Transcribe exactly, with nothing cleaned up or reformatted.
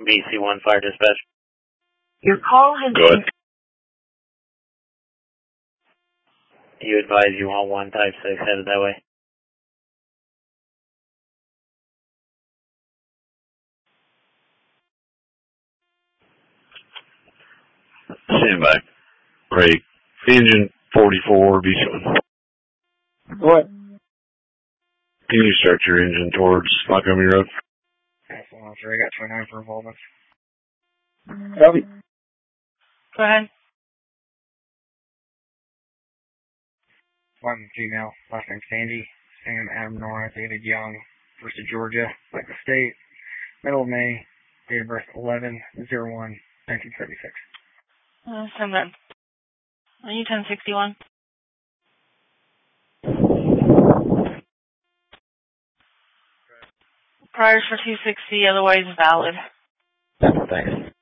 B C one Fire Dispatch. Your call has Go ahead. You advise you want one Type six headed that way. Stand by. Break. Engine forty-four, B C one. What? Can you start your engine towards Montgomery Road? That's the one, sir. I got twenty-nine for involvement. Copy. Go ahead. One female, last name Sandy, Sam Adam Nora, David Young, first of Georgia, like the state, middle of May, date of birth eleven oh one nineteen thirty-six. Uh, send that. Are you ten sixty-one? Priors for two sixty, otherwise valid. Thanks.